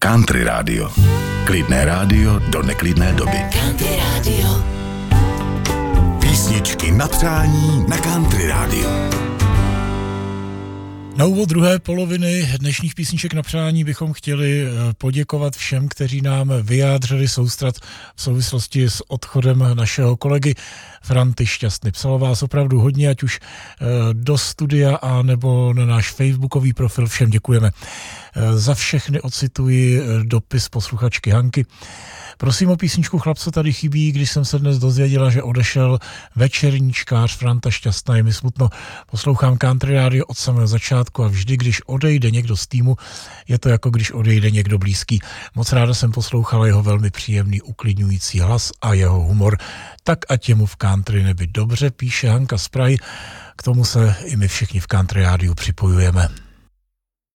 Country rádio. Klidné rádio do neklidné doby. Country rádio. Písničky na přání na Country rádio. Na úvod druhé poloviny dnešních písniček na přání bychom chtěli poděkovat všem, kteří nám vyjádřili soustrat v souvislosti s odchodem našeho kolegy Franty Šťastny. Psalo vás opravdu hodně, ať už do studia a nebo na náš facebookový profil. Všem děkujeme. Za všechny ocituji dopis posluchačky Hanky. Prosím o písničku Chlapco tady chybí, když jsem se dnes dozvěděla, že odešel večerníčkář Franta Šťastná. Je mi smutno, poslouchám Country rádio od samého začátku a vždy, když odejde někdo z týmu, je to jako když odejde někdo blízký. Moc ráda jsem poslouchala jeho velmi příjemný, uklidňující hlas a jeho humor. Tak ať je mu v country nebi dobře, píše Hanka z Prahy. K tomu se i my všichni v Country rádiu připojujeme.